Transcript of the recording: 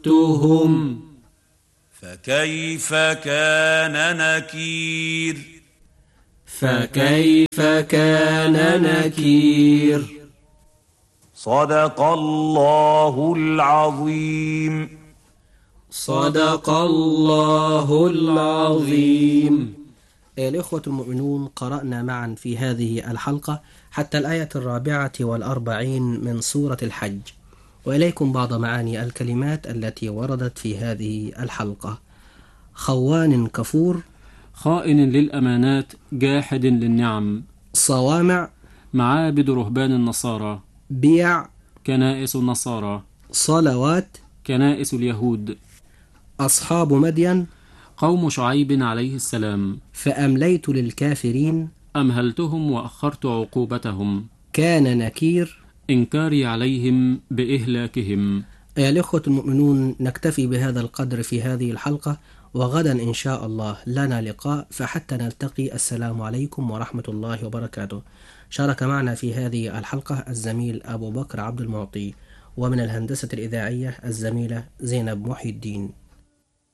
تهم فكيف كان نكير فكيف كان نكير. صدق الله العظيم. صدق الله العظيم. الإخوة المؤمنون، قرأنا معا في هذه الحلقة حتى الآية 44 من سورة الحج، وإليكم بعض معاني الكلمات التي وردت في هذه الحلقة. خوان كفور، خائن للأمانات، جاحد للنعم. صوامع، معابد رهبان النصارى. بيع، كنائس النصارى. صلوات، كنائس اليهود. أصحاب مدين، قوم شعيب عليه السلام. فأمليت للكافرين، أمهلتهم وأخرت عقوبتهم. كان نكير، إنكاري عليهم بإهلاكهم. أيها الإخوة المؤمنون، نكتفي بهذا القدر في هذه الحلقة، وغدا إن شاء الله لنا لقاء، فحتى نلتقي السلام عليكم ورحمة الله وبركاته. شارك معنا في هذه الحلقة الزميل أبو بكر عبد المعطي، ومن الهندسة الإذاعية الزميلة زينب محي الدين.